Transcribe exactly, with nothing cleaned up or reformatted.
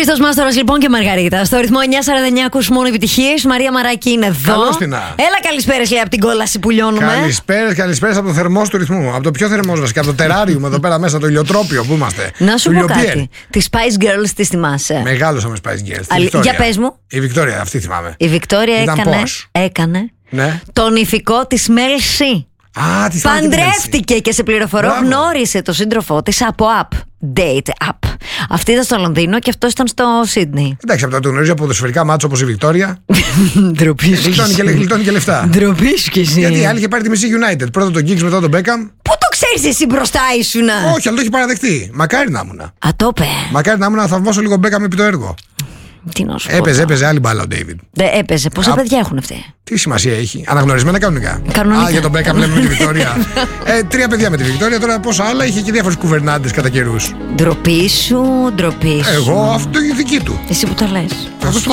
Χρήστος Μάστορας λοιπόν και Μαργαρίτα. Στο ρυθμό εννιά σαράντα εννιά ακούς μόνο επιτυχίες. Μαρία Μαράκη είναι εδώ. Καλώς την. Έλα, καλησπέρες λέει από την κόλαση που λιώνουμε. Καλησπέρες, καλησπέρες από το θερμό του ρυθμού. Από το πιο θερμό βασικά, από το τεράριουμ εδώ πέρα μέσα, το ηλιοτρόπιο που είμαστε. Να σου πω κάτι. Τη Spice Girls τη θυμάσαι? Μεγάλωσα με Spice Girls. Αλ... Για πες μου. Η Βικτόρια, αυτή θυμάμαι. Η Βικτόρια έκανε, έκανε ναι. τον ηφικό της Mel C. Α, τη Παντρεύτηκε και σε πληροφορώ Μπράβο. Γνώρισε το σύντροφό της από app. Date app. Αυτή ήταν στο Λονδίνο και αυτό ήταν στο Σίδνεϊ. Εντάξει, από τα το γνωρίζω από ποδοσφαιρικά μάτσο όπως η Βικτόρια. Ντροπή σου. Γλιτώνει και λεφτά. Ντροπή σου κι εσύ. Γιατί η άλλη είχε πάρει τη μισή United. Πρώτα τον Giggs, μετά τον Beckham. Πού το ξέρεις εσύ μπροστά ήσουνα? Όχι, αλλά το έχει παραδεχτεί. Μακάρι να ήμουνα. Α, το είπε. Μακάρι να ήμουνα να θαυμάσω λίγο Beckham επί το έργο. Τι να σου πω. Έπαιζε, έπαιζε άλλη μπάλα ο Ντέιβιντ. Δεν έπαιζε. Πόσα Α... παιδιά έχουν αυτοί? Τι σημασία έχει? Αναγνωρισμένα κανονικά. Κανονικά. Α, για τον Μπέκαμ λέμε με τη Βικτόρια. ε, τρία παιδιά με τη Βικτόρια, τώρα πόσα άλλα, είχε και διάφορους κουβερνάντες κατά καιρούς. Ντροπή σου, ντροπή σου. Εγώ, αυτό είναι δική του. Εσύ που το λες. Αυτό